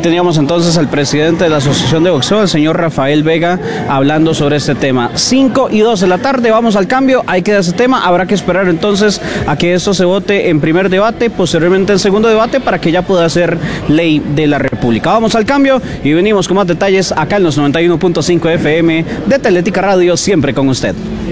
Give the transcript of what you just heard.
teníamos entonces al presidente de la Asociación de Boxeo, el señor Rafael Vega, hablando sobre este tema. 5:02 de la tarde, vamos al cambio, ahí queda ese tema, habrá que esperar entonces a que esto se vote en primer debate, posteriormente en segundo debate, para que ya pueda ser ley de la República. Vamos al cambio y venimos con más detalles acá en los 91.5 FM de Teletica Radio, siempre con usted.